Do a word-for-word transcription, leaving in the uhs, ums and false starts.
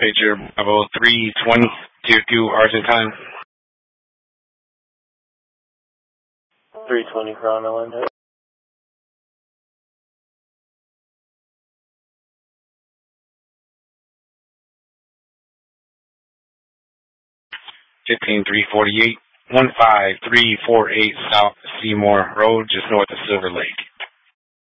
Pager Bravo three twenty, tier two, Argentine. three twenty, Crown Island. fifteen three forty-eight, one five three four eight South Seymour Road, just north of Silver Lake.